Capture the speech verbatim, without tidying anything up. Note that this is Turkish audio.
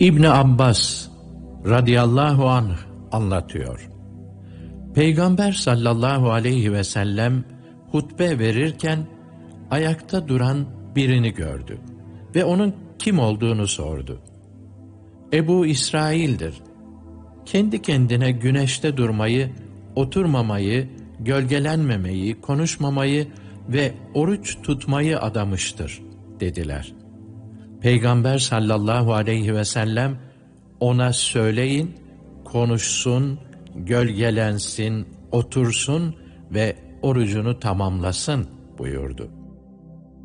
İbn Abbas radıyallahu anh anlatıyor. Peygamber sallallahu aleyhi ve sellem hutbe verirken ayakta duran birini gördü ve onun kim olduğunu sordu. Ebu İsrail'dir. Kendi kendine güneşte durmayı, oturmamayı, gölgelenmemeyi, konuşmamayı ve oruç tutmayı adamıştır dediler. Peygamber sallallahu aleyhi ve sellem ona söyleyin, konuşsun, gölgelensin, otursun ve orucunu tamamlasın buyurdu.